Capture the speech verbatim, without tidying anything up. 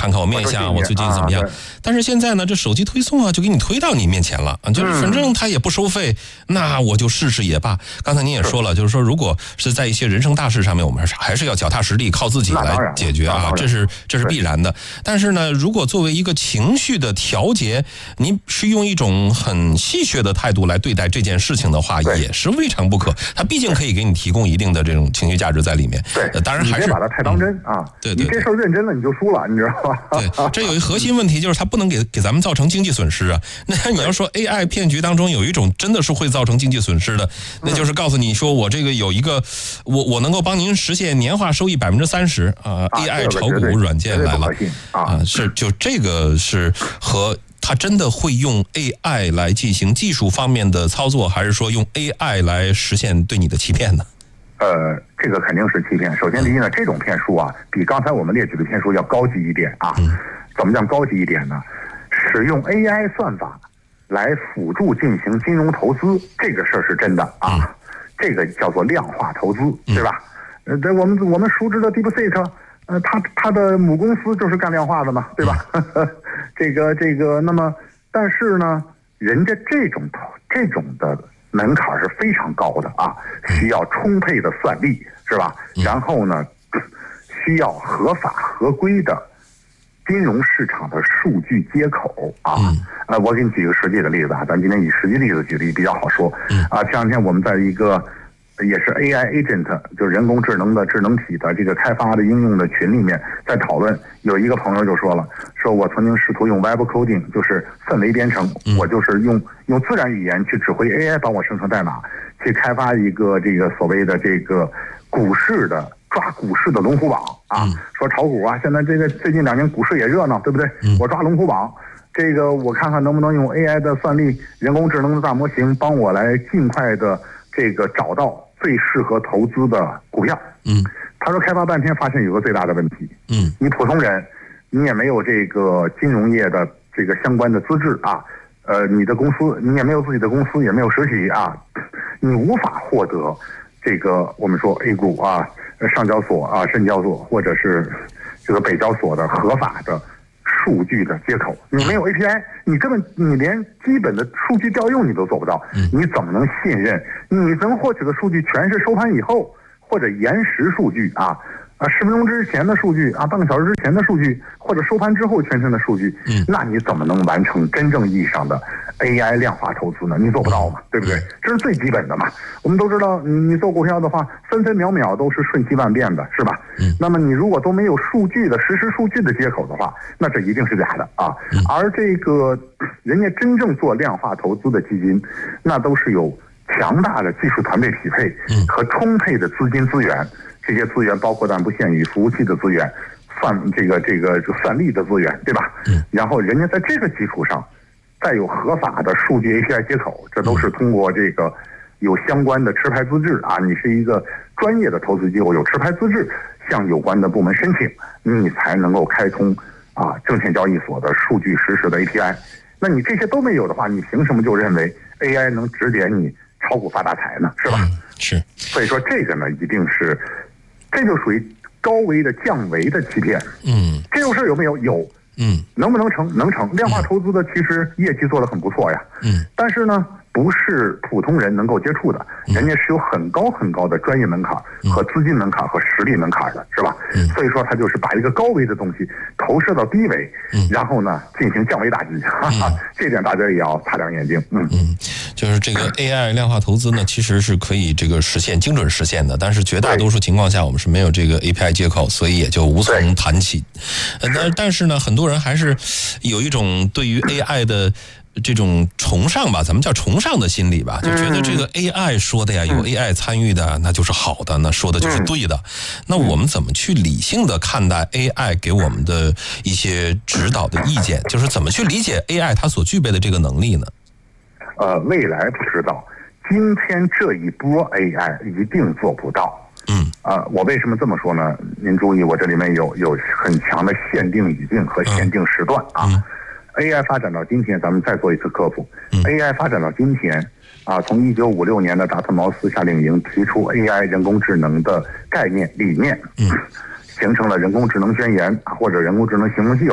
看看我面相，我最近怎么样。但是现在呢，这手机推送啊，就给你推到你面前了，就是反正它也不收费，那我就试试也罢。刚才您也说了，就是说如果是在一些人生大事上面，我们还是要脚踏实地，靠自己来解决啊，这是这是必然的。但是呢，如果作为一个情绪的调节，您是用一种很戏谑的态度来对待这件事情的话，也是未尝不可。它毕竟可以给你提供一定的这种情绪价值在里面。 对， 呃、当然还是你别把它太当真、嗯、啊。对 对, 对，你这事儿认真了，你就输了，你知道吧？ 对，这有一核心问题，就是它不能给给咱们造成经济损失啊。那你要说 A I 骗局当中有一种真的是会造成经济损失的，那就是告诉你说我这个有一个，我我能够帮您实现年化收益百分之三十啊 ，A I 炒股软件来了啊，是就这个是和。他真的会用 A I 来进行技术方面的操作，还是说用 A I 来实现对你的欺骗呢？ 呃，这个肯定是欺骗。首先第一呢，这种骗术啊，比刚才我们列举的骗术要高级一点啊。嗯、怎么叫高级一点呢？使用 A I 算法来辅助进行金融投资，这个事儿是真的啊。嗯、这个叫做量化投资，对吧？呃、嗯，我们我们熟知的 DeepSeek， 呃，它它的母公司就是干量化的嘛，对吧？嗯这个这个，那么，但是呢，人家这种这种的门槛是非常高的啊，需要充沛的算力，是吧？然后呢，需要合法合规的金融市场的数据接口啊。呃，我给你举个实际的例子啊，咱今天以实际例子举例比较好说。啊，前两天我们在一个也是 A I agent， 就是人工智能的智能体的这个开发的应用的群里面在讨论，有一个朋友就说了，说我曾经试图用 web coding， 就是氛围编程，嗯、我就是用用自然语言去指挥 A I 帮我生成代码，去开发一个这个所谓的这个股市的抓股市的龙虎榜啊，嗯、说炒股啊，现在这个最近两年股市也热闹，对不对？嗯、我抓龙虎榜。这个我看看能不能用 A I 的算力、人工智能的大模型帮我来尽快的这个找到最适合投资的股票。嗯，他说开发半天发现有个最大的问题。嗯，你普通人，你也没有这个金融业的这个相关的资质啊，呃，你的公司你也没有自己的公司，也没有实体啊，你无法获得这个我们说 A 股啊、上交所啊、深交所或者是这个北交所的合法的数据的接口，你没有 A P I， 你根本你连基本的数据调用你都做不到，你怎么能信任你能获取的数据全是收盘以后或者延时数据啊啊十分钟之前的数据啊，半个小时之前的数据，或者收盘之后全程的数据，那你怎么能完成真正意义上的 A I 量化投资呢？你做不到嘛，对不对？这是最基本的嘛。我们都知道，你你做股票的话，分分秒秒都是瞬息万变的，是吧？嗯。那么你如果都没有数据的实时数据的接口的话，那这一定是假的啊。而这个人家真正做量化投资的基金，那都是有强大的技术团队匹配和充沛的资金资源。这些资源包括但不限于服务器的资源、算这个这个算力的资源，对吧？嗯。然后人家在这个基础上，再有合法的数据 A P I 接口，这都是通过这个有相关的持牌资质啊，你是一个专业的投资机构，有持牌资质，向有关的部门申请，你才能够开通啊证券交易所的数据实时的 A P I。那你这些都没有的话，你凭什么就认为 A I 能指点你炒股发大财呢？是吧？嗯、是。所以说这个呢，一定是。这就属于高维的降维的欺骗。嗯，这种事有没有？有。嗯，能不能成？能成。量化投资的其实业绩做得很不错呀。嗯，但是呢，不是普通人能够接触的，人家是有很高很高的专业门槛和资金门槛和实力门槛的，是吧？嗯，所以说他就是把一个高维的东西投射到低维，嗯，然后呢进行降维打击，哈哈，这点大家也要擦亮眼睛。嗯嗯，就是这个 A I 量化投资呢，其实是可以这个实现精准实现的，但是绝大多数情况下我们是没有这个 A P I 接口，所以也就无从谈起。呃，但但是呢，很多人还是有一种对于 A I 的这种崇尚吧，咱们叫崇尚的心理吧，就觉得这个 A I 说的呀，有 A I 参与的，那就是好的，那说的就是对的。那我们怎么去理性的看待 A I 给我们的一些指导的意见？就是怎么去理解 A I 它所具备的这个能力呢？呃，未来不知道，今天这一波 A I 一定做不到。嗯，啊、呃，我为什么这么说呢？您注意，我这里面有有很强的限定语境和限定时段啊。嗯A I 发展到今天，咱们再做一次科普。嗯、A I 发展到今天，啊，从一九五六年的达特茅斯夏令营提出 A I 人工智能的概念理念，嗯，形成了人工智能宣言或者人工智能行动系统。